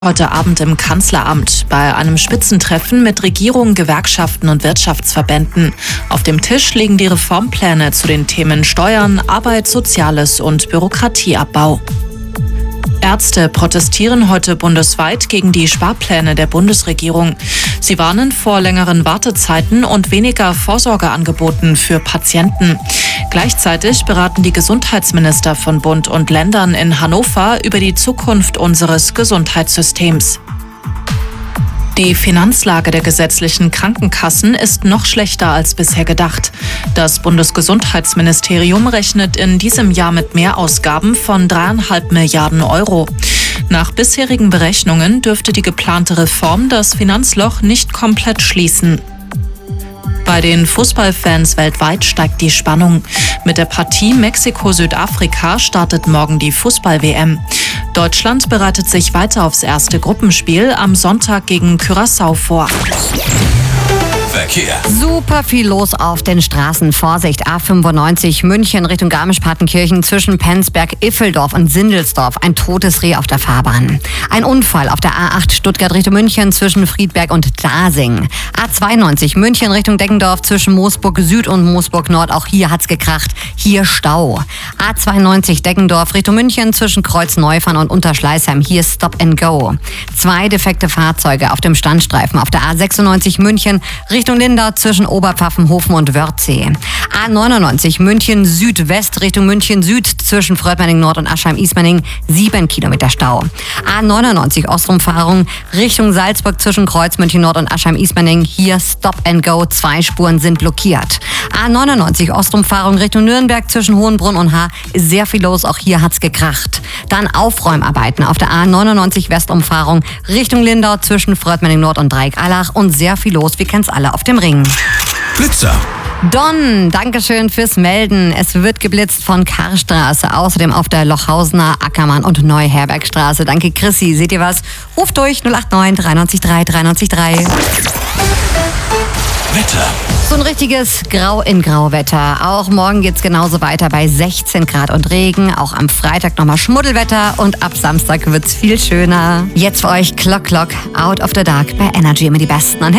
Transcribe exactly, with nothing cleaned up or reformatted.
Heute Abend im Kanzleramt bei einem Spitzentreffen mit Regierung, Gewerkschaften und Wirtschaftsverbänden. Auf dem Tisch liegen die Reformpläne zu den Themen Steuern, Arbeit, Soziales und Bürokratieabbau. Ärzte protestieren heute bundesweit gegen die Sparpläne der Bundesregierung. Sie warnen vor längeren Wartezeiten und weniger Vorsorgeangeboten für Patienten. Gleichzeitig beraten die Gesundheitsminister von Bund und Ländern in Hannover über die Zukunft unseres Gesundheitssystems. Die Finanzlage der gesetzlichen Krankenkassen ist noch schlechter als bisher gedacht. Das Bundesgesundheitsministerium rechnet in diesem Jahr mit Mehrausgaben von dreieinhalb Milliarden Euro. Nach bisherigen Berechnungen dürfte die geplante Reform das Finanzloch nicht komplett schließen. Bei den Fußballfans weltweit steigt die Spannung. Mit der Partie Mexiko-Südafrika startet morgen die Fußball-W M. Deutschland bereitet sich weiter aufs erste Gruppenspiel am Sonntag gegen Curaçao vor. Verkehr. Super viel los auf den Straßen. Vorsicht, A fünfundneunzig München Richtung Garmisch-Partenkirchen zwischen Penzberg, Iffeldorf und Sindelsdorf. Ein totes Reh auf der Fahrbahn. Ein Unfall auf der A acht Stuttgart Richtung München zwischen Friedberg und Dasing. A zweiundneunzig München Richtung Deggendorf zwischen Moosburg Süd und Moosburg Nord. Auch hier hat's gekracht. Hier Stau. A zweiundneunzig Deggendorf Richtung München zwischen Kreuz-Neufern und Unterschleißheim. Hier Stop and Go. Zwei defekte Fahrzeuge auf dem Standstreifen auf der A sechsundneunzig München Richtung Lindau zwischen Oberpfaffenhofen und Wörthsee. A neunundneunzig München Südwest Richtung München Süd zwischen Fröttmanning Nord und Aschheim-Ismaning sieben Kilometer Stau. A neunundneunzig Ostrumfahrung Richtung Salzburg zwischen Kreuz München Nord und Aschheim-Ismaning. Hier Stop and Go. Zwei Spuren sind blockiert. A neunundneunzig Ostrumfahrung Richtung Nürnberg zwischen Hohenbrunn und Haar ist sehr viel los. Auch hier hat's gekracht. Dann Aufräumarbeiten auf der A neunundneunzig Westumfahrung Richtung Lindau zwischen Fröttmanning Nord und Dreieck-Allach und sehr viel los. Wir kennen's alle auf dem Ring. Blitzer. Don, Dankeschön fürs Melden. Es wird geblitzt von Karstraße, außerdem auf der Lochhausener, Ackermann und Neuherbergstraße. Danke Chrissy. Seht ihr was? Ruft durch null acht neun drei neun drei drei neun drei. Wetter. So ein richtiges Grau in Grau-Wetter. Auch morgen geht's genauso weiter bei sechzehn Grad und Regen. Auch am Freitag nochmal Schmuddelwetter und ab Samstag wird's viel schöner. Jetzt für euch Clock Clock, Out of the Dark bei Energy, immer die besten an Hits.